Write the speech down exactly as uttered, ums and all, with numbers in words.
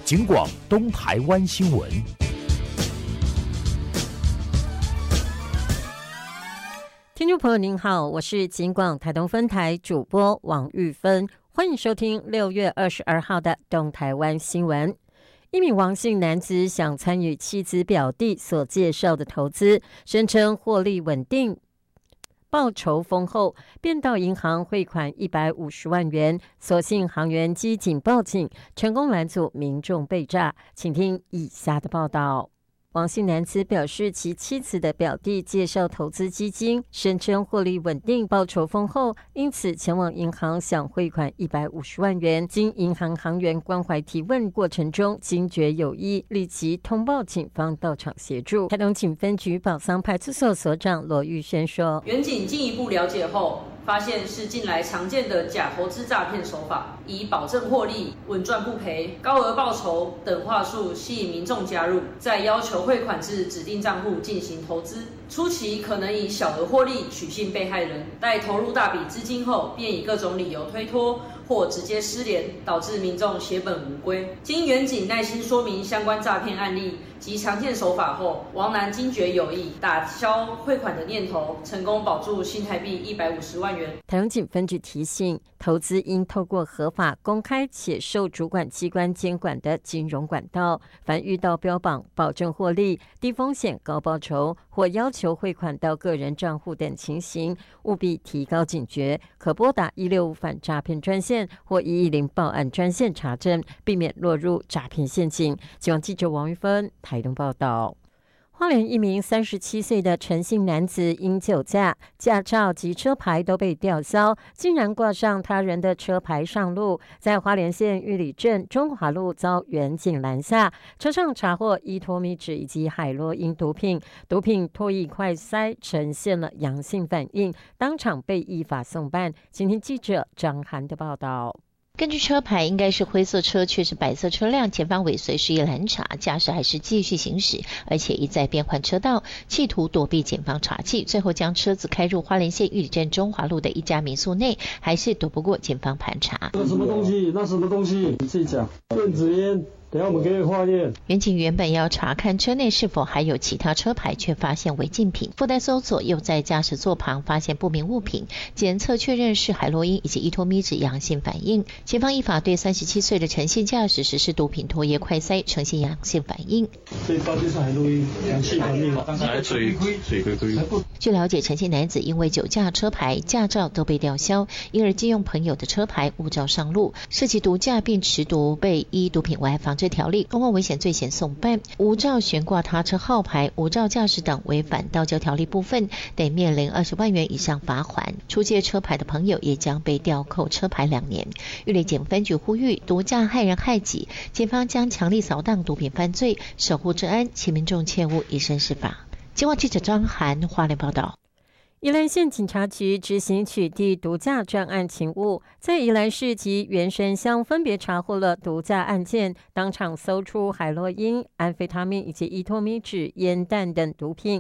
警广东台湾新闻。 听众朋友您好，我是警广台东分台主播王玉芬，欢迎收听六月二十二号的东台湾新闻。一名王姓男子想参与妻子表弟所介绍的投资，声称获利稳定，报酬丰厚，便到银行汇款一百五十万元，所幸行员机警报警，成功拦阻民众被诈。请听以下的报道。王姓男子表示，其妻子的表弟介绍投资基金，声称获利稳定，报酬丰厚，因此前往银行想汇款一百五十万元。经银行行员关怀提问过程中，惊觉有异，立即通报警方到场协助。台东警分局宝桑派出所所长罗玉轩说：“ 员警进一步了解后，发现是近来常见的假投资诈骗手法，以保证获利、稳赚不赔、高额报酬等话术吸引民众加入，再要求汇款至指定账户进行投资。初期可能以小额获利取信被害人，待投入大笔资金后，便以各种理由推脱或直接失联，导致民众血本无归。经员警耐心说明相关诈骗案例及常见手法后，王男惊觉有异，打消汇款的念头，成功保住新台币一百五十万元。 台东警分局提醒，投资应透过合法、公开且受主管机关监管的金融管道。凡遇到标榜保证获利、低风险高报酬或要求汇款到个人账户等情形，务必提高警觉，可拨打一六五反诈骗专线或一一零报案专线查证，避免落入诈骗陷阱。警广记者王玉芬台东报道。花莲一名三十七岁的陈姓男子因酒驾，驾照及车牌都被吊销，竟然挂上他人的车牌上路，在花莲县玉里镇中华路遭员警拦下，车上查获依托米脂以及海洛因毒品，毒品唾液快筛呈现了阳性反应，当场被依法送办。请听记者张涵的报道。 根据车牌应该是灰色车，却是白色车辆，前方尾随示意拦查，驾驶还是继续行驶，而且一再变换车道，企图躲避检方查缉，最后将车子开入花莲县玉里镇中华路的一家民宿内，还是躲不过检方盘查。 那什么东西？那什么东西？你自己讲。电子烟。等下我们给你化验。 员警原本要查看车内是否还有其他车牌，却发现违禁品，附带搜索，又在驾驶座旁发现不明物品，检测确认是海洛因以及依托咪酯阳性反应。前方依法对三十七岁的陈姓驾驶实施毒品唾液快筛，呈现阳性反应。 这包就是海洛因阳性反应。水亏水亏亏。 据了解，陈姓男子因为酒驾，车牌、驾照都被吊销，因而借用朋友的车牌误照上路，涉及毒驾并持毒，被依毒品危害防治条例、公共危险罪嫌送办。无照悬挂他车号牌、无照驾驶等违反道交条例部分，得面临二十万元以上罚款。出借车牌的朋友也将被吊扣车牌两年。玉里警分局呼吁，毒驾害人害己，警方将强力扫荡毒品犯罪，守护治安，请民众切勿以身试法。警广记者张涵花莲报道。 宜兰县警察局执行取缔毒驾专案勤务，在宜兰市及员山乡分别查获了毒驾案件，当场搜出海洛因、安非他命以及依托咪酯、烟弹等毒品，